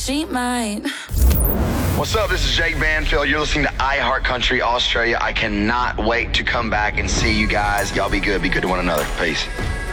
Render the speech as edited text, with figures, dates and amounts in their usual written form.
she might. What's up? This is Jake Banfield. You're listening to iHeart Country Australia. I cannot wait to come back and see you guys. Y'all be good. Be good to one another. Peace.